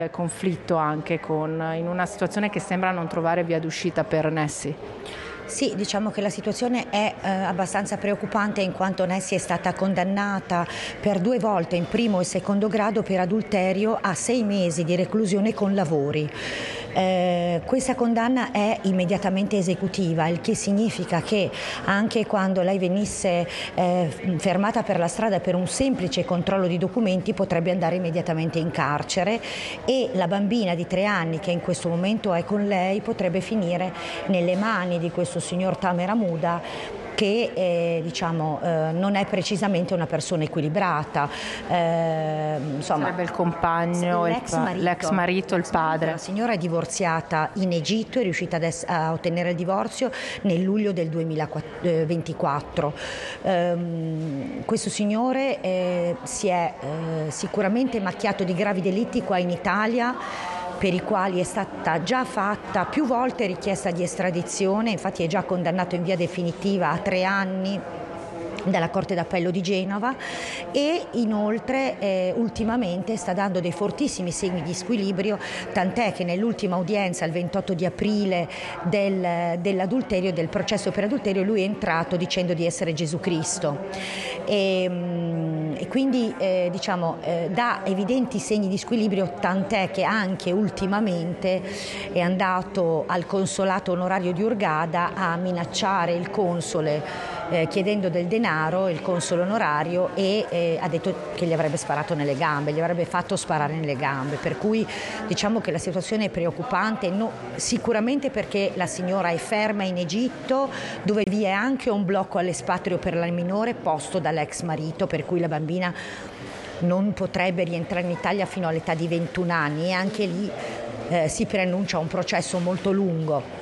conflitto anche in una situazione che sembra non trovare via d'uscita per Nessi. Sì, diciamo che la situazione è abbastanza preoccupante, in quanto Nessi è stata condannata per 2 volte, in primo e secondo grado, per adulterio a 6 mesi di reclusione con lavori. Questa condanna è immediatamente esecutiva, il che significa che anche quando lei venisse fermata per la strada per un semplice controllo di documenti potrebbe andare immediatamente in carcere, e la bambina di 3 anni che in questo momento è con lei potrebbe finire nelle mani di questo signor Tamer Hamouda, che non è precisamente una persona equilibrata. Sarebbe il compagno, l'ex marito, il padre. La signora è divorziata in Egitto, è riuscita a ottenere il divorzio nel luglio del 2024. Questo signore si è sicuramente macchiato di gravi delitti qua in Italia, per i quali è stata già fatta più volte richiesta di estradizione, infatti è già condannato in via definitiva a 3 anni dalla Corte d'Appello di Genova, e inoltre ultimamente sta dando dei fortissimi segni di squilibrio, tant'è che nell'ultima udienza il 28 di aprile dell'adulterio, del processo per adulterio, lui è entrato dicendo di essere Gesù Cristo e quindi dà evidenti segni di squilibrio, tant'è che anche ultimamente è andato al consolato onorario di Hurghada a minacciare il console chiedendo del denaro, il console onorario, e ha detto che gli avrebbe sparato nelle gambe, gli avrebbe fatto sparare nelle gambe, per cui diciamo che la situazione è preoccupante, sicuramente perché la signora è ferma in Egitto, dove vi è anche un blocco all'espatrio per la minore posto dall'ex marito, per cui la bambina non potrebbe rientrare in Italia fino all'età di 21 anni, e anche lì si preannuncia un processo molto lungo.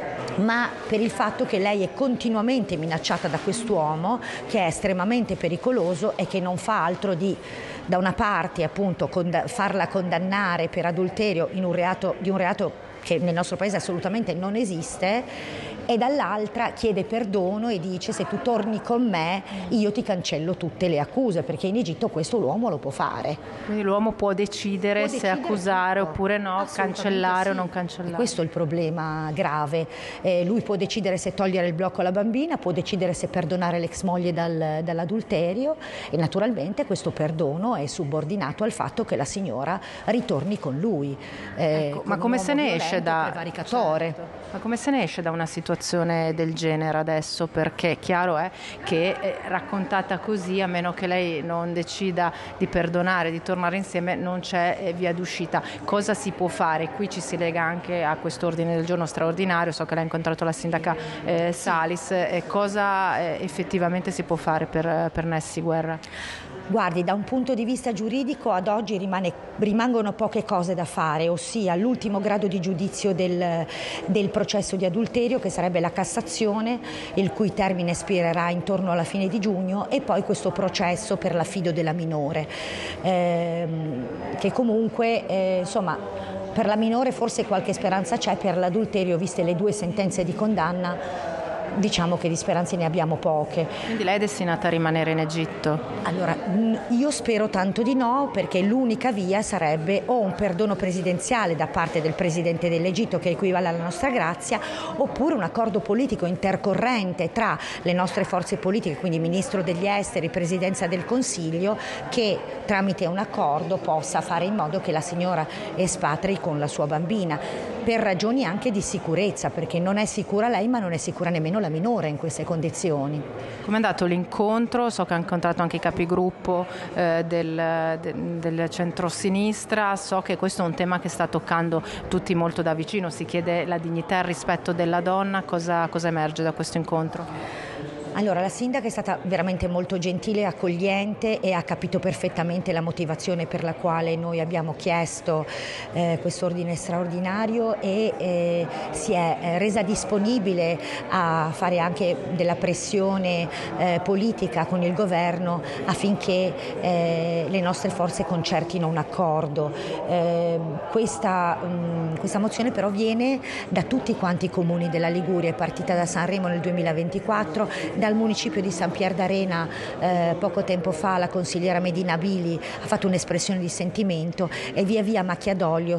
Ma per il fatto che lei è continuamente minacciata da quest'uomo, che è estremamente pericoloso e che non fa altro di, da una parte appunto farla condannare per adulterio di un reato che nel nostro paese assolutamente non esiste, e dall'altra chiede perdono e dice: se tu torni con me io ti cancello tutte le accuse, perché in Egitto questo l'uomo lo può fare. Quindi l'uomo può decidere se accusare oppure no, cancellare o non cancellare. E questo è il problema grave. Lui può decidere se togliere il blocco alla bambina, può decidere se perdonare l'ex moglie dall'adulterio, e naturalmente questo perdono è subordinato al fatto che la signora ritorni con lui. Ma come se ne esce prevaricatore. Certo. Ma come se ne esce da una situazione del genere adesso? Perché chiaro è che raccontata così, a meno che lei non decida di perdonare, di tornare insieme, non c'è via d'uscita. Cosa si può fare? Qui ci si lega anche a quest'ordine del giorno straordinario, so che lei ha incontrato la sindaca Salis, cosa effettivamente si può fare per Nessi Guerra? Guardi, da un punto di vista giuridico ad oggi rimangono poche cose da fare, ossia l'ultimo grado di giudizio del processo di adulterio, che sarebbe la Cassazione, il cui termine espirerà intorno alla fine di giugno, e poi questo processo per l'affido della minore, che comunque per la minore forse qualche speranza c'è, per l'adulterio, viste le 2 sentenze di condanna, diciamo che di speranze ne abbiamo poche. Quindi lei è destinata a rimanere in Egitto? Allora, io spero tanto di no, perché l'unica via sarebbe o un perdono presidenziale da parte del presidente dell'Egitto, che equivale alla nostra grazia, oppure un accordo politico intercorrente tra le nostre forze politiche, quindi Ministro degli Esteri, Presidenza del Consiglio, che tramite un accordo possa fare in modo che la signora espatri con la sua bambina, per ragioni anche di sicurezza, perché non è sicura lei, ma non è sicura nemmeno la minore in queste condizioni. Come è andato l'incontro? So che ha incontrato anche i capigruppo del centrosinistra, so che questo è un tema che sta toccando tutti molto da vicino, si chiede la dignità e il rispetto della donna. Cosa emerge da questo incontro? Allora, la sindaca è stata veramente molto gentile e accogliente, e ha capito perfettamente la motivazione per la quale noi abbiamo chiesto quest'ordine straordinario, e si è resa disponibile a fare anche della pressione politica con il governo affinché le nostre forze concertino un accordo. Questa mozione però viene da tutti quanti i comuni della Liguria, è partita da Sanremo nel 2024, dal municipio di San Pier d'Arena poco tempo fa la consigliera Medina Bili ha fatto un'espressione di sentimento, e via via a macchia d'olio